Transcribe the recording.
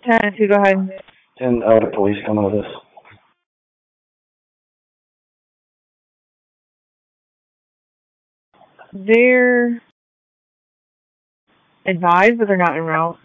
10-2, go ahead. And the police coming with us. They're advised, but they're not en route.